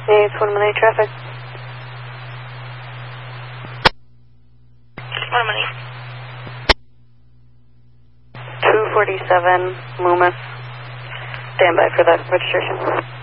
Hey, it's 1 minute traffic. 1 minute. 247 Loomis. Stand by for that registration.